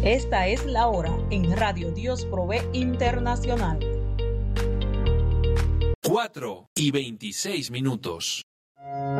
Esta es la hora en Radio Dios Provee Internacional. 4:26.